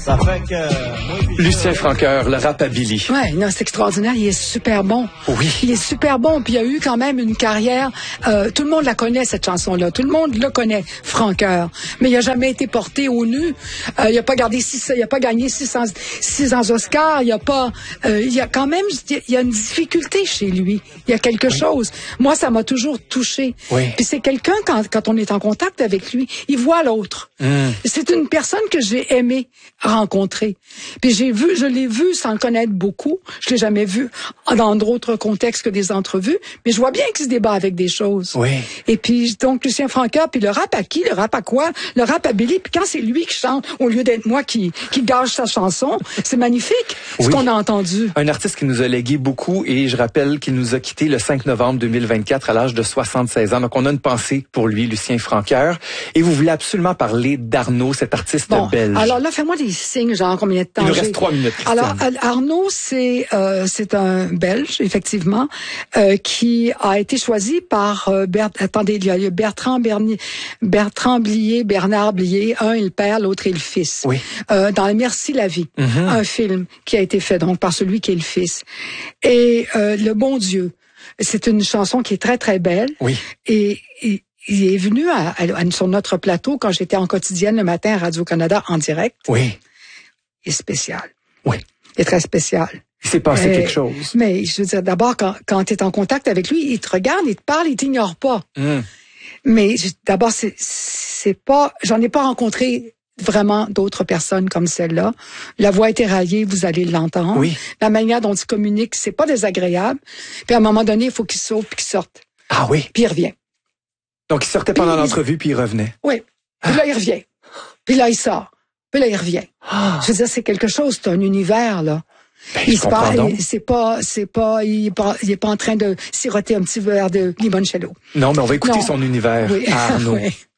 Ça fait que... Lucien Francoeur, le rap à Billy. Ouais, non, c'est extraordinaire. Il est super bon. Oui. Il est super bon. Puis il a eu quand même une carrière. Tout le monde la connaît, cette chanson-là. Tout le monde le connaît, Francoeur. Mais il a jamais été porté au nu. Il a pas gagné 600 Oscars. Il y a quand même, il y a une difficulté chez lui. Il y a quelque chose. Moi, ça m'a toujours touché. Oui. Puis c'est quelqu'un, quand on est en contact avec lui, il voit l'autre. C'est une personne que j'ai aimé rencontrer. Puis je l'ai vu sans le connaître beaucoup. Je l'ai jamais vu dans d'autres contextes que des entrevues, mais je vois bien qu'il se débat avec des choses. Oui. Et puis, donc, Lucien Francoeur, puis le rap à qui? Le rap à quoi? Le rap à Billy. Puis quand c'est lui qui chante, au lieu d'être moi qui gâche sa chanson, c'est magnifique, ce qu'on a entendu. Un artiste qui nous a légué beaucoup, et je rappelle qu'il nous a quittés le 5 novembre 2024 à l'âge de 76 ans. Donc, on a une pensée pour lui, Lucien Francoeur. Et vous voulez absolument parler d'Arnaud, cet artiste belge. Alors là, fais-moi des signes, genre combien de temps. Il nous reste 3 minutes, Christiane. Alors, Arnaud, c'est un Belge, effectivement, qui a été choisi par il y a Bernard Blier, un est le père, l'autre est le fils. Oui. Dans Merci la vie, un film qui a été fait donc par celui qui est le fils. Et Le bon Dieu, c'est une chanson qui est très très belle. Oui. Et il est venu sur notre plateau quand j'étais en quotidienne le matin à Radio-Canada en direct. Oui. Il est spécial. Oui. Il est très spécial. Il s'est passé quelque chose. Mais je veux dire, d'abord, quand tu es en contact avec lui, il te regarde, il te parle, il t'ignore pas. Mais d'abord, c'est pas... J'en ai pas rencontré vraiment d'autres personnes comme celle-là. La voix est éraillée, vous allez l'entendre. Oui. La manière dont il communique, c'est pas désagréable. Puis à un moment donné, il faut qu'il sauve puis qu'il sorte. Ah oui. Puis il revient. Donc, il sortait pendant l'entrevue, puis il revenait. Oui. Puis là, il revient. Puis là, il sort. Puis là, il revient. Je veux dire, c'est quelque chose, c'est un univers, là. Il est pas en train de siroter un petit verre de limoncello. Non, mais on va écouter son univers, Arnaud. Oui.